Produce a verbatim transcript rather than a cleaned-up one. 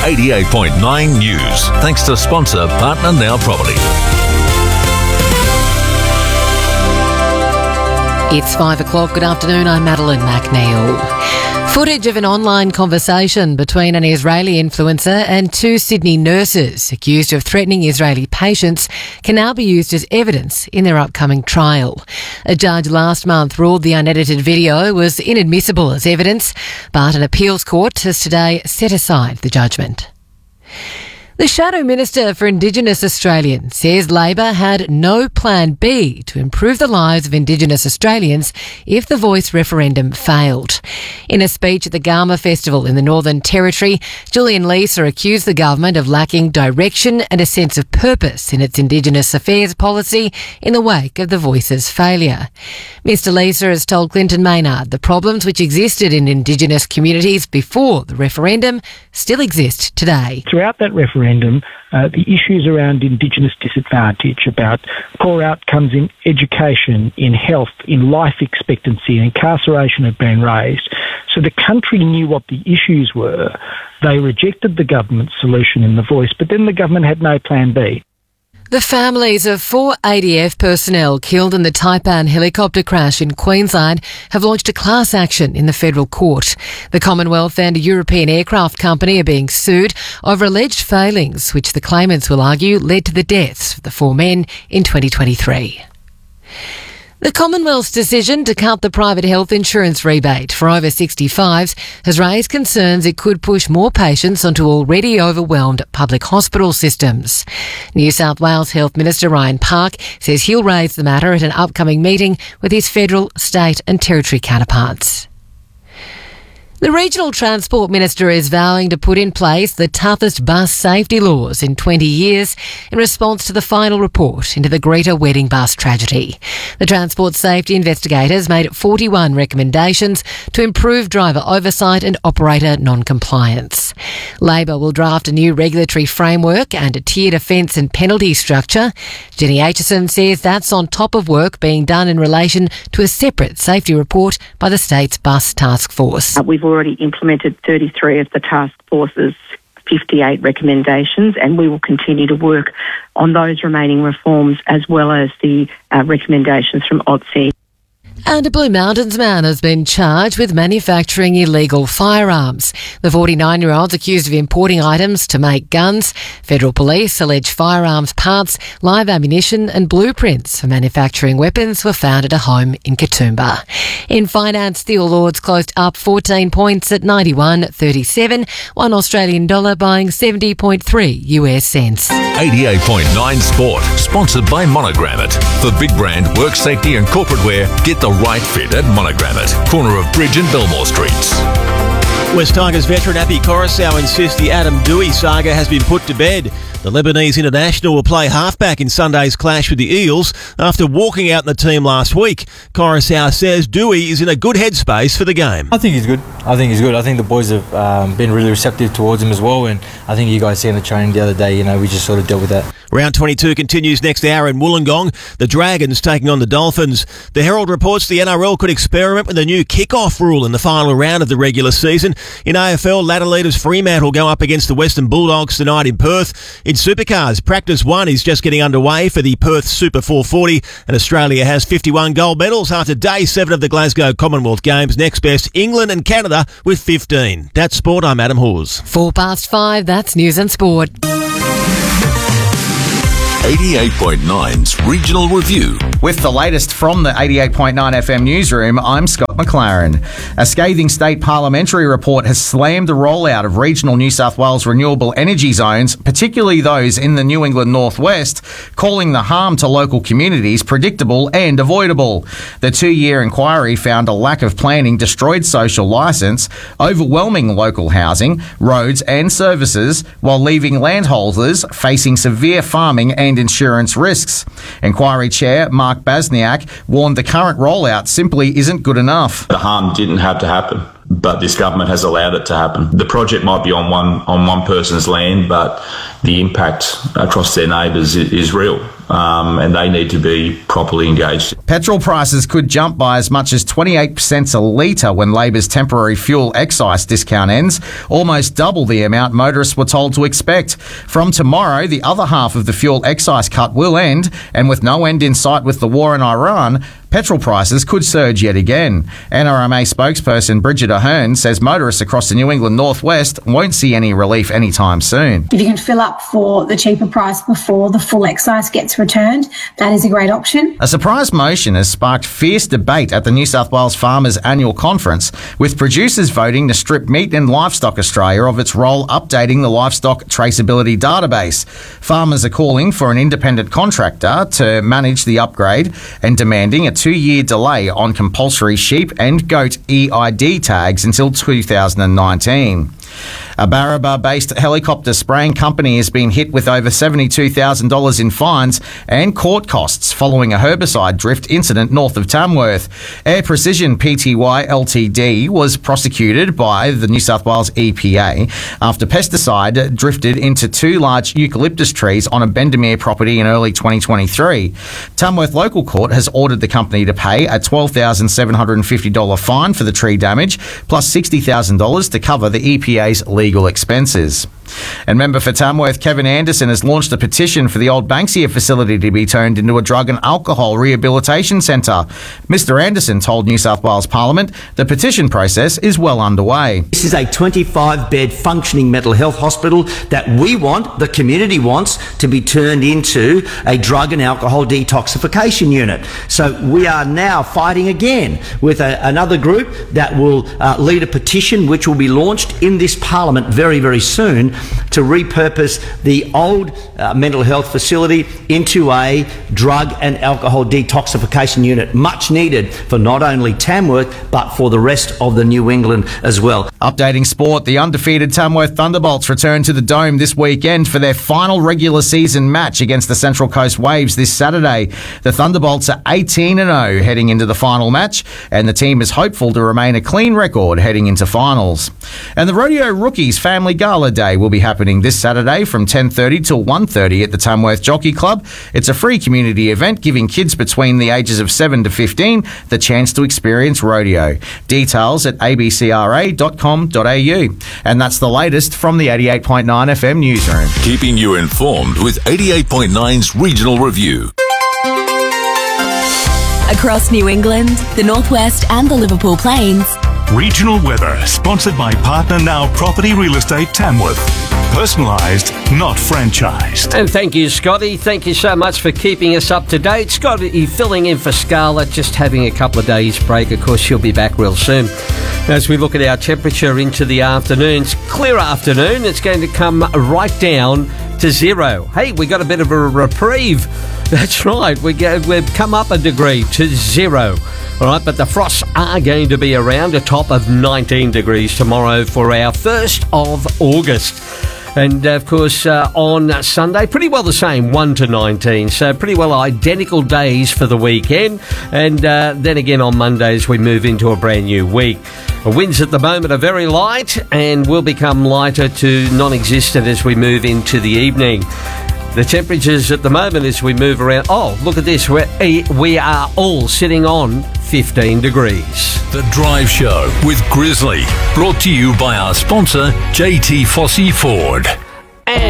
eighty-eight point nine News. Thanks to sponsor Partner Now Property. It's five o'clock. Good afternoon. I'm Madeline McNeil. Footage of an online conversation between an Israeli influencer and two Sydney nurses accused of threatening Israeli patients can now be used as evidence in their upcoming trial. A judge last month ruled the unedited video was inadmissible as evidence, but an appeals court has today set aside the judgment. The Shadow Minister for Indigenous Australians says Labor had no plan B to improve the lives of Indigenous Australians if the Voice referendum failed. In a speech at the Garma Festival in the Northern Territory, Julian Leeser accused the government of lacking direction and a sense of purpose in its Indigenous affairs policy in the wake of the Voice's failure. Mister Leeser has told Clinton Maynard the problems which existed in Indigenous communities before the referendum still exist today. Throughout that referendum, Uh, the issues around Indigenous disadvantage, about poor outcomes in education, in health, in life expectancy and incarceration had been raised. So the country knew what the issues were. They rejected the government's solution in the Voice, but then the government had no plan B. The families of four A D F personnel killed in the Taipan helicopter crash in Queensland have launched a class action in the federal court. The Commonwealth and a European aircraft company are being sued over alleged failings, which the claimants will argue led to the deaths of the four men in twenty twenty-three. The Commonwealth's decision to cut the private health insurance rebate for over sixty-fives has raised concerns it could push more patients onto already overwhelmed public hospital systems. New South Wales Health Minister Ryan Park says he'll raise the matter at an upcoming meeting with his federal, state and territory counterparts. The Regional Transport Minister is vowing to put in place the toughest bus safety laws in twenty years in response to the final report into the Greta wedding bus tragedy. The Transport Safety Investigators made forty-one recommendations to improve driver oversight and operator non-compliance. Labor will draft a new regulatory framework and a tiered offence and penalty structure. Jenny Aitchison says that's on top of work being done in relation to a separate safety report by the state's bus task force. Uh, we've already implemented thirty-three of the task force's fifty-eight recommendations, and we will continue to work on those remaining reforms as well as the uh, recommendations from O T S I. And a Blue Mountains man has been charged with manufacturing illegal firearms. The forty-nine-year-old's accused of importing items to make guns. Federal police allege firearms parts, live ammunition and blueprints for manufacturing weapons were found at a home in Katoomba. In finance, the All Ords closed up fourteen points at ninety-one thirty-seven, one Australian dollar buying seventy point three U S cents. eighty-eight point nine Sport, sponsored by Monogram It. For big brand, work safety and corporate wear, get the right fit at Monogram It, corner of Bridge and Belmore Streets. West Tigers veteran Api Coruscant insists the Adam Doueihi saga has been put to bed. The Lebanese international will play halfback in Sunday's clash with the Eels after walking out in the team last week. Coruscant says Doueihi is in a good headspace for the game. I think he's good. I think he's good. I think the boys have um, been really receptive towards him as well, and I think you guys see in the training the other day, you know, we just sort of dealt with that. Round twenty-two continues next hour in Wollongong. The Dragons taking on the Dolphins. The Herald reports the N R L could experiment with a new kick-off rule in the final round of the regular season. In A F L, ladder leaders Fremantle go up against the Western Bulldogs tonight in Perth. In Supercars, practice one is just getting underway for the Perth Super four forty, and Australia has fifty-one gold medals after day seven of the Glasgow Commonwealth Games. Next best, England and Canada with fifteen. That's sport. I'm Adam Hawes. Four past five, that's News and Sport. eighty-eight point nine's Regional Review. With the latest from the eighty-eight point nine F M newsroom, I'm Scott McLaren. A scathing state parliamentary report has slammed the rollout of regional New South Wales renewable energy zones, particularly those in the New England Northwest, calling the harm to local communities predictable and avoidable. The two-year inquiry found a lack of planning destroyed social licence, overwhelming local housing, roads and services, while leaving landholders facing severe farming and insurance risks. Inquiry Chair Mark Basniak warned the current rollout simply isn't good enough. The harm didn't have to happen. but this government has allowed it to happen. The project might be on one on one person's land, but the impact across their neighbours is, is real, um, and they need to be properly engaged. Petrol prices could jump by as much as twenty-eight cents a litre when Labor's temporary fuel excise discount ends, almost double the amount motorists were told to expect. From tomorrow, the other half of the fuel excise cut will end, and with no end in sight with the war in Iran, petrol prices could surge yet again. N R M A spokesperson Bridget Ahern says motorists across the New England northwest won't see any relief anytime soon. If you can fill up for the cheaper price before the full excise gets returned, that is a great option. A surprise motion has sparked fierce debate at the New South Wales Farmers Annual Conference, with producers voting to strip Meat and Livestock Australia of its role updating the livestock traceability database. Farmers are calling for an independent contractor to manage the upgrade and demanding a two-year delay on compulsory sheep and goat E I D tags until two thousand nineteen. A Barraba-based helicopter spraying company has been hit with over seventy-two thousand dollars in fines and court costs following a herbicide drift incident north of Tamworth. Air Precision Pty Ltd was prosecuted by the New South Wales E P A after pesticide drifted into two large eucalyptus trees on a Bendemeer property in early twenty twenty-three. Tamworth Local Court has ordered the company to pay a twelve thousand seven hundred fifty dollars fine for the tree damage, plus sixty thousand dollars to cover the E P A's legal expenses. And member for Tamworth Kevin Anderson has launched a petition for the old Banksia facility to be turned into a drug and alcohol rehabilitation centre. Mister Anderson told New South Wales Parliament the petition process is well underway. This is a twenty-five bed functioning mental health hospital that we want, the community wants, to be turned into a drug and alcohol detoxification unit. So we are now fighting again with a, another group that will uh, lead a petition which will be launched in this Parliament very, very soon to repurpose the old uh, mental health facility into a drug and alcohol detoxification unit, much needed for not only Tamworth but for the rest of the New England as well. Updating sport, the undefeated Tamworth Thunderbolts return to the Dome this weekend for their final regular season match against the Central Coast Waves this Saturday. The Thunderbolts are eighteen and oh heading into the final match, and the team is hopeful to remain a clean record heading into finals. And the Rodeo Rookies Family Gala Day will be happening this Saturday from ten thirty till one thirty at the Tamworth Jockey Club. It's a free community event giving kids between the ages of seven to fifteen the chance to experience rodeo. Details at a b c r a dot com dot a u. And that's the latest from the eighty-eight point nine F M newsroom. Keeping you informed with eighty-eight point nine's Regional Review. Across New England, the Northwest and the Liverpool Plains. Regional weather, sponsored by Partner Now Property Real Estate Tamworth. Personalised, not franchised. And thank you, Scotty. Thank you so much for keeping us up to date. Scotty filling in for Scarlett, just having a couple of days break. Of course, she'll be back real soon. As we look at our temperature into the afternoons, clear afternoon, it's going to come right down to zero. Hey, we got a bit of a reprieve. That's right, we get, we've come up a degree to zero. All right, but the frosts are going to be around a top of nineteen degrees tomorrow for our first of August. And, of course, uh, on Sunday, pretty well the same, one to nineteen. So pretty well identical days for the weekend. And uh, then again on Mondays, we move into a brand new week. The winds at the moment are very light and will become lighter to non-existent as we move into the evening. The temperatures at the moment as we move around... Oh, look at this. We're, we are all sitting on fifteen degrees. The Drive Show with Grizzly. Brought to you by our sponsor, J T Fossey Ford.